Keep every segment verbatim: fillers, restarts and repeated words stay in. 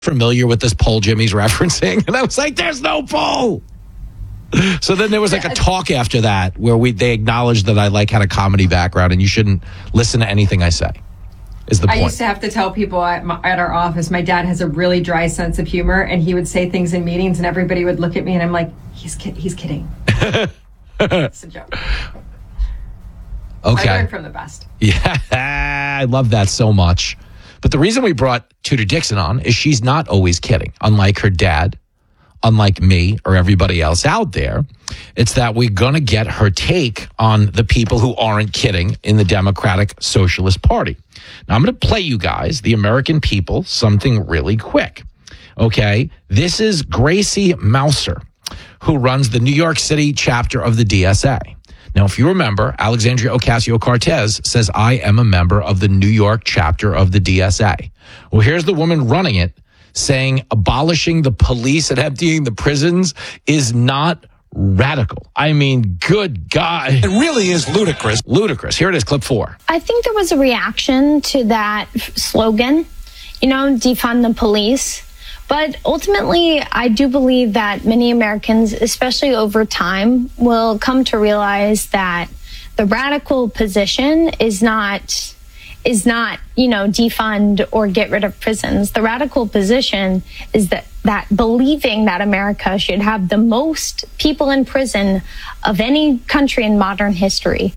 familiar with this poll Jimmy's referencing? And I was like, there's no poll. So then there was like a talk after that where we they acknowledged that I like had a comedy background and you shouldn't listen to anything I say. Is the I point. used to have to tell people at, my, at our office, my dad has a really dry sense of humor, and he would say things in meetings, and everybody would look at me, and I'm like, he's ki- he's kidding. It's a joke. Okay. I learned from the best. Yeah, I love that so much. But the reason we brought Tudor Dixon on is she's not always kidding, unlike her dad, unlike me or everybody else out there. It's that we're going to get her take on the people who aren't kidding in the Democratic Socialist Party. Now, I'm going to play you guys, the American people, something really quick. Okay? This is Gracie Mouser, who runs the New York City chapter of the D S A. Now, if you remember, Alexandria Ocasio-Cortez says, I am a member of the New York chapter of the D S A. Well, here's the woman running it saying abolishing the police and emptying the prisons is not radical. I mean, good God. It really is ludicrous. Ludicrous. Here it is, clip four. I think there was a reaction to that slogan, you know, defund the police. But ultimately, I do believe that many Americans, especially over time, will come to realize that the radical position is not is not, you know, defund or get rid of prisons. The radical position is that, that believing that America should have the most people in prison of any country in modern history.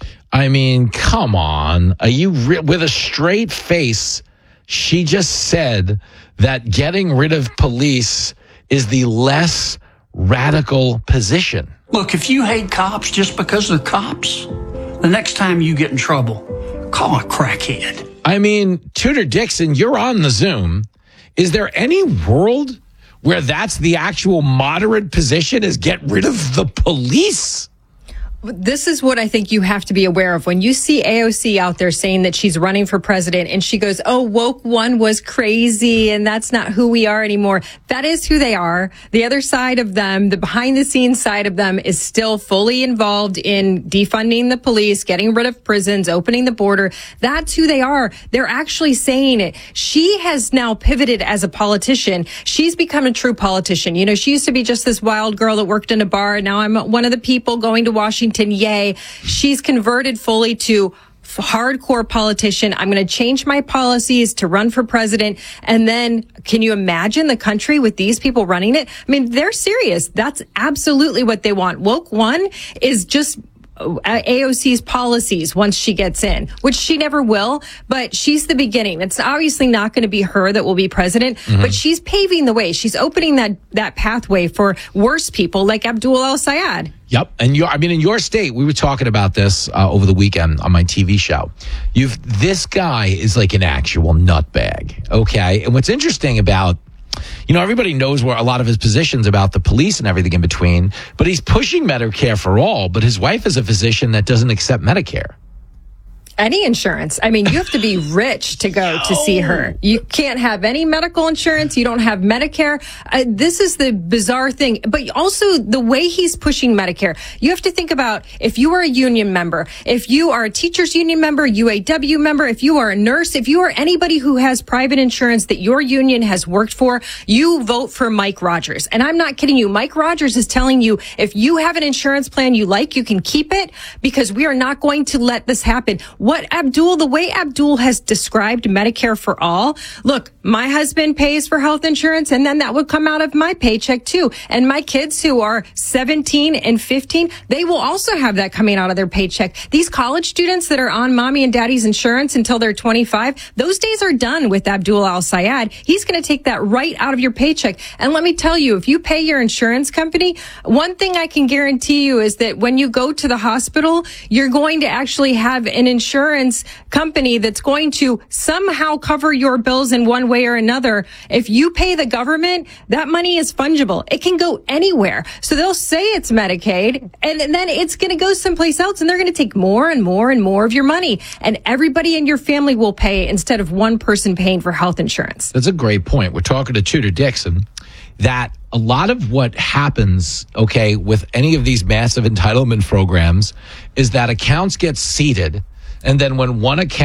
I mean, come on. Are you re- with a straight face? She just said that getting rid of police is the less radical position. Look, if you hate cops just because they're cops, the next time you get in trouble, call a crackhead. I mean, Tudor Dixon, you're on the Zoom. Is there any world where that's the actual moderate position, is get rid of the police? This is what I think you have to be aware of. When you see A O C out there saying that she's running for president and she goes, oh, woke one was crazy and that's not who we are anymore. That is who they are. The other side of them, the behind the scenes side of them, is still fully involved in defunding the police, getting rid of prisons, opening the border. That's who they are. They're actually saying it. She has now pivoted as a politician. She's become a true politician. You know, she used to be just this wild girl that worked in a bar. Now I'm one of the people going to Washington. Yay. She's converted fully to hardcore politician. I'm going to change my policies to run for president. And then can you imagine the country with these people running it? I mean, they're serious. That's absolutely what they want. Woke one is just A O C's policies once she gets in, which she never will, but she's the beginning. It's obviously not going to be her that will be president, mm-hmm. but she's paving the way. She's opening that, that pathway for worse people like Abdul El-Sayed. Yep. And your, I mean, in your state, we were talking about this uh, over the weekend on my T V show. You've, this guy is like an actual nutbag. Okay. And what's interesting about, you know, everybody knows where a lot of his positions about the police and everything in between, but he's pushing Medicare for all. But his wife is a physician that doesn't accept Medicare. Any insurance. I mean, you have to be rich to go to see her. You can't have any medical insurance. You don't have Medicare. Uh, this is the bizarre thing. But also the way he's pushing Medicare. You have to think about if you are a union member, if you are a teachers union member, U A W member, if you are a nurse, if you are anybody who has private insurance that your union has worked for, you vote for Mike Rogers. And I'm not kidding you. Mike Rogers is telling you if you have an insurance plan you like, you can keep it because we are not going to let this happen. What Abdul, the way Abdul has described Medicare for all, look, my husband pays for health insurance and then that would come out of my paycheck too. And my kids who are seventeen and fifteen, they will also have that coming out of their paycheck. These college students that are on mommy and daddy's insurance until they're twenty-five, those days are done with Abdul El-Sayed. He's going to take that right out of your paycheck. And let me tell you, if you pay your insurance company, one thing I can guarantee you is that when you go to the hospital, you're going to actually have an insurance insurance company that's going to somehow cover your bills in one way or another. If you pay the government, that money is fungible. It can go anywhere. So they'll say it's Medicaid and then it's going to go someplace else and they're going to take more and more and more of your money. And everybody in your family will pay instead of one person paying for health insurance. That's a great point. We're talking to Tudor Dixon that a lot of what happens, okay, with any of these massive entitlement programs is that accounts get seeded. And then when one account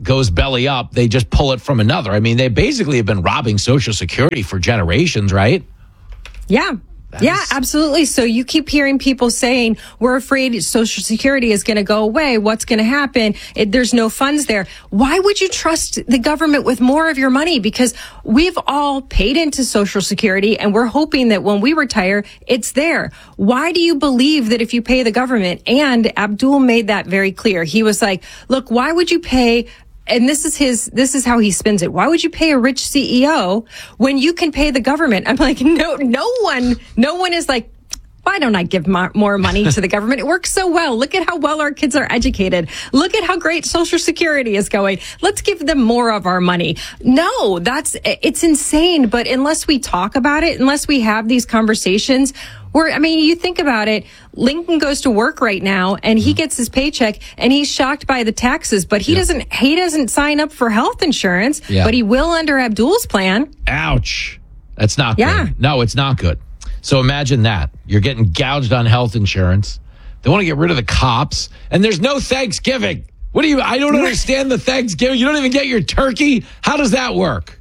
goes belly up, they just pull it from another. I mean, they basically have been robbing Social Security for generations, right? Yeah. That yeah, is- absolutely. So you keep hearing people saying, we're afraid Social Security is going to go away. What's going to happen? It, there's no funds there. Why would you trust the government with more of your money? Because we've all paid into Social Security and we're hoping that when we retire, it's there. Why do you believe that if you pay the government? And Abdul made that very clear. He was like, look, why would you pay? And this is his, this is how he spins it. Why would you pay a rich C E O when you can pay the government? I'm like, no, no one, no one is like, why don't I give more money to the government? It works so well. Look at how well our kids are educated. Look at how great Social Security is going. Let's give them more of our money. No, that's, it's insane. But unless we talk about it, unless we have these conversations, where, I mean, you think about it, Lincoln goes to work right now and he gets his paycheck and he's shocked by the taxes, but he yeah. doesn't, he doesn't sign up for health insurance, yeah. but he will under Abdul's plan. Ouch. That's not yeah. good. No, it's not good. So imagine that. You're getting gouged on health insurance. They want to get rid of the cops and there's no Thanksgiving. What do you, I don't understand the Thanksgiving. You don't even get your turkey. How does that work?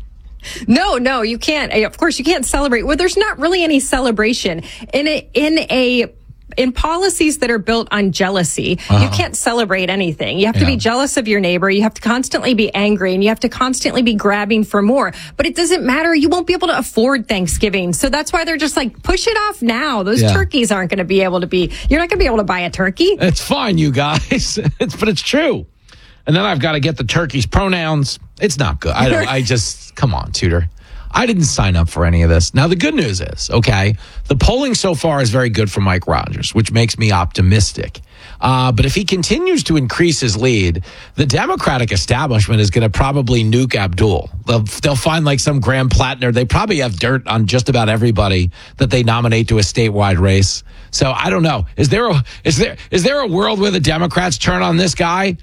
No, no, you can't. Of course, you can't celebrate. Well, there's not really any celebration in a, in a, in policies that are built on jealousy. Uh-huh. You can't celebrate anything. You have to yeah. be jealous of your neighbor. You have to constantly be angry and you have to constantly be grabbing for more. But it doesn't matter. You won't be able to afford Thanksgiving. So that's why they're just like, push it off now. Those yeah. turkeys aren't going to be able to be, you're not going to be able to buy a turkey. It's fine, you guys. it's, but it's true. And then I've got to get the turkey's pronouns. It's not good. I don't, I just, come on, Tudor. I didn't sign up for any of this. Now, the good news is, okay, the polling so far is very good for Mike Rogers, which makes me optimistic. Uh, but if he continues to increase his lead, the Democratic establishment is going to probably nuke Abdul. They'll, they'll find like some Graham Plattner. They probably have dirt on just about everybody that they nominate to a statewide race. So I don't know. Is there a, is there, is there a world where the Democrats turn on this guy?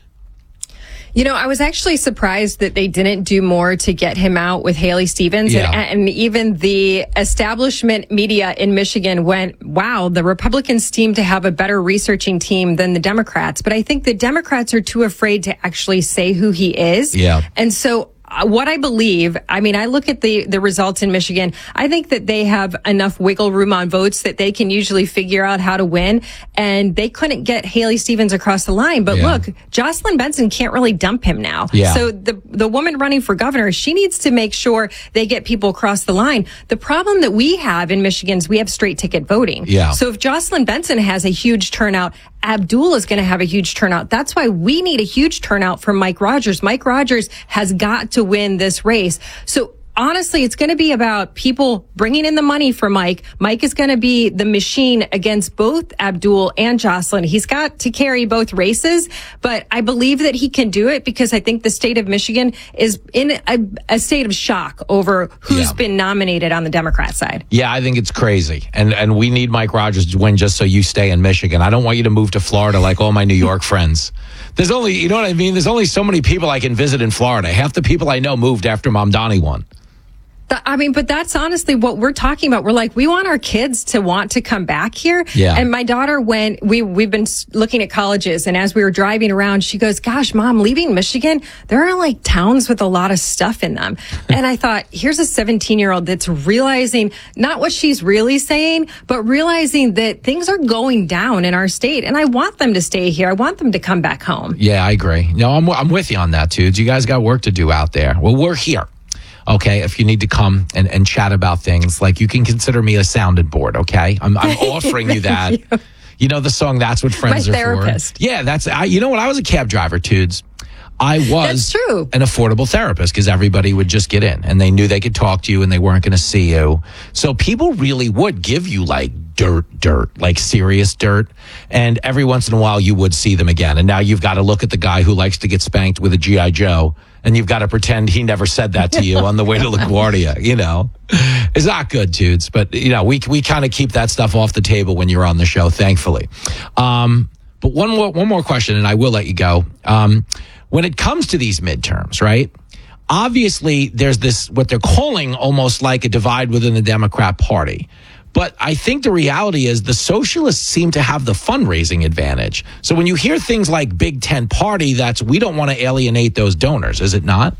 You know, I was actually surprised that they didn't do more to get him out with Haley Stevens. Yeah. And, and even the establishment media in Michigan went, wow, the Republicans seem to have a better researching team than the Democrats. But I think the Democrats are too afraid to actually say who he is. Yeah. And so what I believe, I mean, I look at the, the results in Michigan. I think that they have enough wiggle room on votes that they can usually figure out how to win. And they couldn't get Haley Stevens across the line. But yeah. look, Jocelyn Benson can't really dump him now. Yeah. So the, the woman running for governor, she needs to make sure they get people across the line. The problem that we have in Michigan is we have straight ticket voting. Yeah. So if Jocelyn Benson has a huge turnout, Abdul is going to have a huge turnout. That's why we need a huge turnout from Mike Rogers. Mike Rogers has got to win this race. So honestly, it's going to be about people bringing in the money for Mike. Mike is going to be the machine against both Abdul and Jocelyn. He's got to carry both races, but I believe that he can do it because I think the state of Michigan is in a, a state of shock over who's yeah. been nominated on the Democrat side. Yeah, I think it's crazy. And and we need Mike Rogers to win just so you stay in Michigan. I don't want you to move to Florida like all my New York friends. There's only, you know what I mean? There's only so many people I can visit in Florida. Half the people I know moved after Mamdani won. I mean, but that's honestly what we're talking about. We're like, we want our kids to want to come back here. Yeah. And my daughter, when we, we've been looking at colleges, and as we were driving around, she goes, gosh, Mom, leaving Michigan, there are like towns with a lot of stuff in them. And I thought, here's a seventeen year old that's realizing not what she's really saying, but realizing that things are going down in our state. And I want them to stay here. I want them to come back home. Yeah, I agree. No, I'm, I'm with you on that, dudes. You guys got work to do out there. Well, we're here. Okay, if you need to come and, and chat about things, like you can consider me a sounding board, okay? I'm, I'm offering you that. You. you know the song, That's What Friends My Are therapist. For? Yeah, that's, I, you know what? I was a cab driver, dudes. I was that's true. an affordable therapist because everybody would just get in and they knew they could talk to you and they weren't going to see you. So people really would give you like dirt, dirt, like serious dirt. And every once in a while you would see them again. And now you've got to look at the guy who likes to get spanked with a G I Joe. And you've got to pretend he never said that to you on the way to LaGuardia, you know. It's not good, dudes. But, you know, we we kind of keep that stuff off the table when you're on the show, thankfully. Um, but one more, one more question, and I will let you go. Um, when it comes to these midterms, right, obviously there's this, what they're calling almost like a divide within the Democrat Party. But I think the reality is the socialists seem to have the fundraising advantage. So when you hear things like Big Tent Party, that's we don't want to alienate those donors, is it not?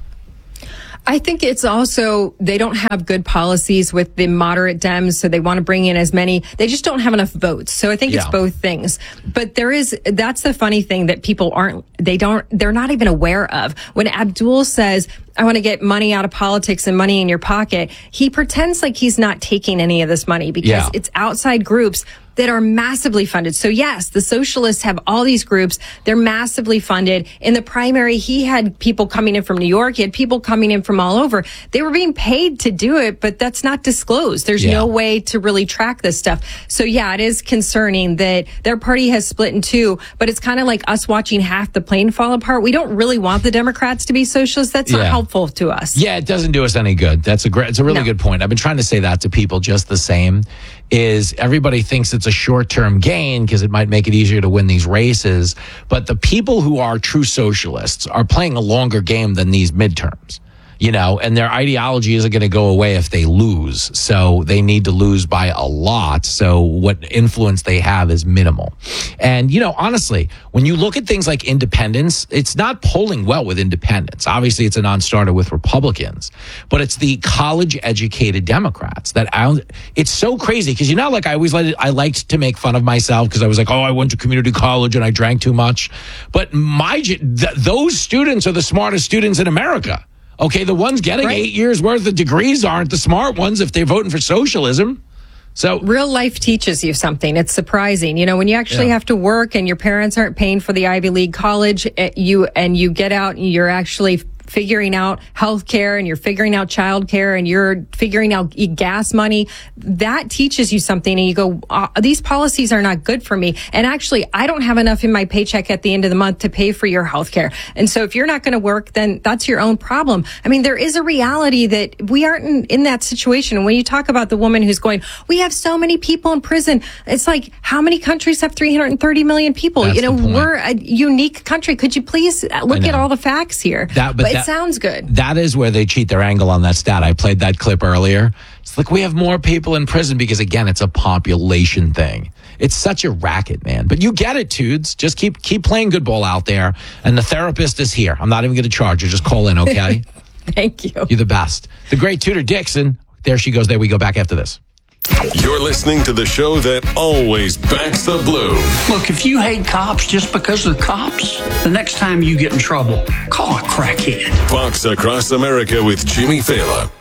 I think it's also, they don't have good policies with the moderate Dems, so they want to bring in as many. They just don't have enough votes. So I think Yeah. it's both things. But there is, that's the funny thing that people aren't, they don't, they're not even aware of. When Abdul says, I want to get money out of politics and money in your pocket, he pretends like he's not taking any of this money because Yeah. it's outside groups that are massively funded. So yes, the socialists have all these groups. They're massively funded. In the primary, he had people coming in from New York. He had people coming in from all over. They were being paid to do it, but that's not disclosed. There's Yeah. no way to really track this stuff. So yeah, it is concerning that their party has split in two, but it's kind of like us watching half the plane fall apart. We don't really want the Democrats to be socialists. That's not Yeah. helpful to us. Yeah, it doesn't do us any good. That's a great, it's a really No. good point. I've been trying to say that to people just the same, is everybody thinks it's a short-term gain because it might make it easier to win these races. But the people who are true socialists are playing a longer game than these midterms. You know, and their ideology isn't going to go away if they lose. So they need to lose by a lot. So what influence they have is minimal. And, you know, honestly, when you look at things like independents, it's not polling well with independents. Obviously, it's a non-starter with Republicans, but it's the college educated Democrats that I, it's so crazy because, you know, like I always let it, I liked to make fun of myself because I was like, oh, I went to community college and I drank too much. But my, th- those students are the smartest students in America. Okay, the ones getting Right. eight years worth of degrees aren't the smart ones if they're voting for socialism. So Real life teaches you something. It's surprising. You know, when you actually Yeah. have to work and your parents aren't paying for the Ivy League college, eh, you and you get out and you're actually figuring out healthcare and you're figuring out childcare and you're figuring out e- gas money, that teaches you something. And you go, uh, these policies are not good for me. And actually, I don't have enough in my paycheck at the end of the month to pay for your healthcare. And so if you're not going to work, then that's your own problem. I mean, there is a reality that we aren't in, in that situation. And when you talk about the woman who's going, we have so many people in prison. It's like, how many countries have three hundred thirty million people? That's you know, the point. we're a unique country. Could you please look at know. all the facts here? That- but but that- it sounds good. that is where they cheat their angle on that stat. I played that clip earlier. It's like we have more people in prison because, again, it's a population thing. It's such a racket, man. But you get it, Tudes. Just keep keep playing good ball out there. And the therapist is here. I'm not even going to charge you. Just call in, okay? Thank you. You're the best. The great Tudor Dixon. There she goes. There we go. Back after this. You're listening to the show that always backs the blue. Look, if you hate cops just because they're cops, the next time you get in trouble, call a crackhead. Fox Across America with Jimmy Fallon.